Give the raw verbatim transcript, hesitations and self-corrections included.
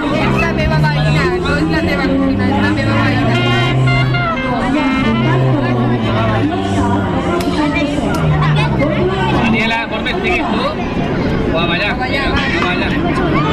Es la meva veïna, no és la teva cosina, és la meva veïna. Daniela, ¿por qué sigues tú? Vamos allá, vamos allá.